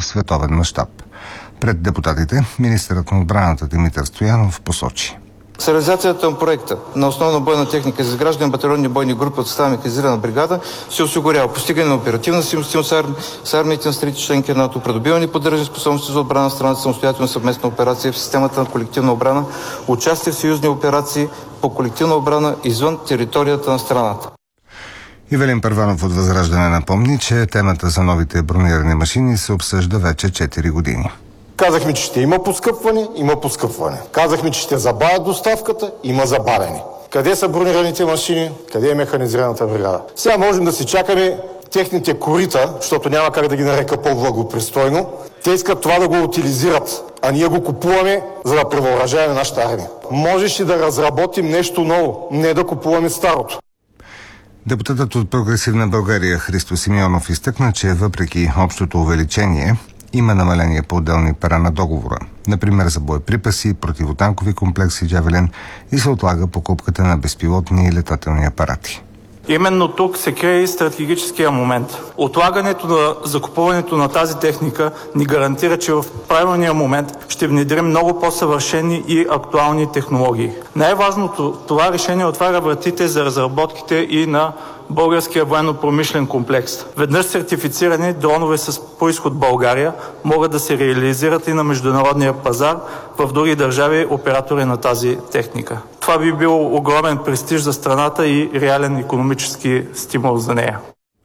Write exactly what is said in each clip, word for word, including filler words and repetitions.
в световен мащаб. Пред депутатите министърът на отбраната Димитър Стоянов посочи: С реализацията на проекта на основна бойна техника за изграждане на батальонни бойни групи от състава на механизирана бригада се осигурява постигане на оперативна съвместимост с армиите на страните членки на НАТО, придобиване и поддържане способности за отбрана на страната, самостоятелна съвместна операция в системата на колективна отбрана, участие в съюзни операции по колективна отбрана извън територията на страната. Ивелин Първанов от Възраждане напомни, че темата за новите бронирани машини се обсъжда вече четири години. Казахме, че ще има поскъпване, има поскъпване. Казахме, че ще забавят доставката, има забавяне. Къде са бронираните машини, къде е механизираната бригада? Сега можем да си чакаме техните корита, защото няма как да ги нарека по-благопристойно. Те искат това да го утилизират, а ние го купуваме, за да превъоръжаваме нашата армия. Можеше да разработим нещо ново, не да купуваме старото. Депутатът от Прогресивна България Христо Симеонов изтъкна, че въпреки общото увеличение, има намаление по отделни пера на договора, например за боеприпаси, противотанкови комплекси Джавелин, и се отлага покупката на безпилотни и летателни апарати. Именно тук се крие и стратегическия момент. Отлагането на закупуването на тази техника ни гарантира, че в правилния момент ще внедрим много по-съвършени и актуални технологии. Най-важното, това решение отваря вратите за разработките и на българския военно-промишлен комплекс. Веднъж сертифицирани дронове с произход България могат да се реализират и на международния пазар в други държави оператори на тази техника. Това би бил огромен престиж за страната и реален икономически стимул за нея.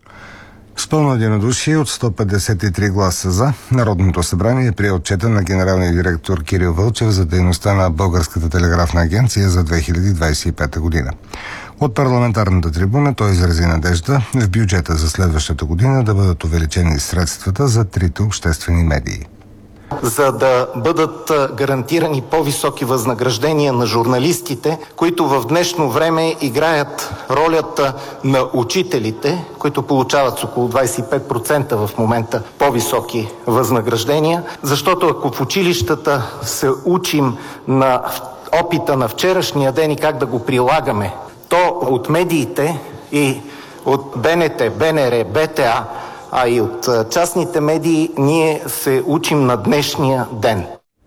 С пълно единодушие от сто петдесет и три гласа за, Народното събрание прие отчета на генералния директор Кирил Вълчев за дейността на Българската телеграфна агенция за две хиляди двадесет и пета година. От парламентарната трибуна той изрази надежда в бюджета за следващата година да бъдат увеличени средствата за трите обществени медии. За да бъдат гарантирани по-високи възнаграждения на журналистите, които в днешно време играят ролята на учителите, които получават с около двадесет и пет процента в момента по-високи възнаграждения, защото ако в училищата се учим на опита на вчерашния ден и как да го прилагаме, то от медиите и от БНТ, БНР, БТА, а и от частните медии ние се учим на днешния ден.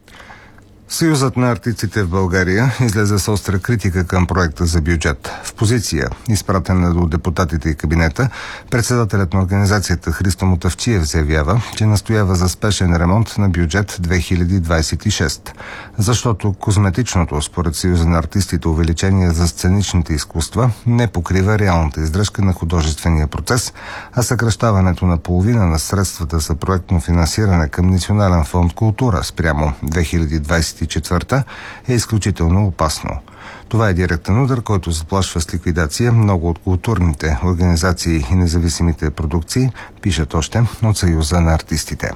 Съюзът на артистите в България излезе с остра критика към проекта за бюджет. В позиция, изпратена до депутатите и кабинета, председателят на организацията Христо Мутавчиев заявява, че настоява за спешен ремонт на бюджет две хиляди двадесет и шеста, защото козметичното, според Съюза на артистите, увеличение за сценичните изкуства не покрива реалната издръжка на художествения процес, а съкращаването на половина на средствата за проектно финансиране към Национален фонд култура спрямо две хиляди двадесет и четвърта е изключително опасно. Това е директен удар, който заплашва с ликвидация много от културните организации и независимите продукции, пишат още от Съюза на артистите.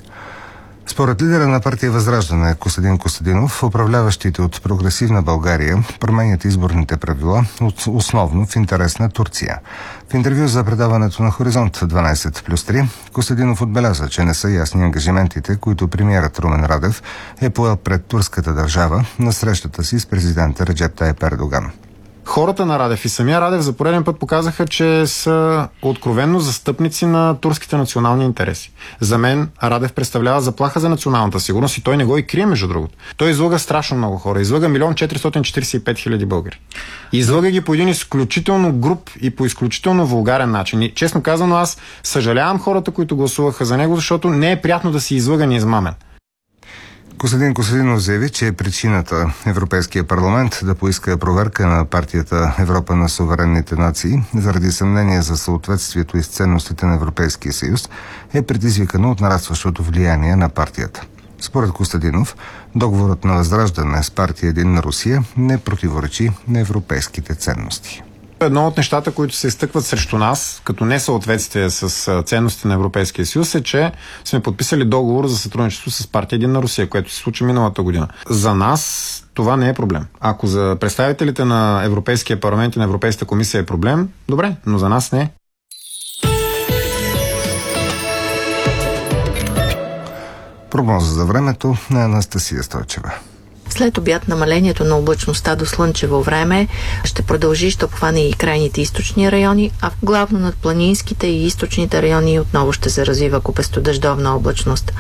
Според лидера на партия Възраждане Костадин Костадинов, управляващите от Прогресивна България променят изборните правила основно в интерес на Турция. В интервю за предаването на Хоризонт дванадесет плюс три, Костадинов отбеляза, че не са ясни ангажиментите, които премиерът Румен Радев е поел пред турската държава на срещата си с президента Реджеп Тайип Ердоган. Хората на Радев и самия Радев за пореден път показаха, че са откровенно застъпници на турските национални интереси. За мен Радев представлява заплаха за националната сигурност и той не го и крие, между другото. Той излъга страшно много хора. Излъга милион четиристотин четиридесет и пет хиляди българи. Излъга ги по един изключително груб и по изключително вулгарен начин. И честно казано, аз съжалявам хората, които гласуваха за него, защото не е приятно да си излъган и измамен. Костадин Костадинов заяви, че е причината Европейския парламент да поиска проверка на партията Европа на суверенните нации заради съмнение за съответствието и с ценностите на Европейския съюз е предизвикано от нарастващото влияние на партията. Според Костадинов, договорът на Възраждане с партия Единна Русия не противоречи на европейските ценности. Едно от нещата, които се изтъкват срещу нас, като несъответствие с ценности на Европейския съюз, е, че сме подписали договор за сътрудничество с партия Единна Русия, което се случи миналата година. За нас това не е проблем. Ако за представителите на Европейския парламент и на Европейската комисия е проблем, добре, но за нас не е. Прогноза за времето на Анастасия Стойчева. След обяд намалението на облачността до слънчево време ще продължи, ще обхване и крайните източни райони, а главно над планинските и източните райони отново ще се развива купестодъждовна облачност.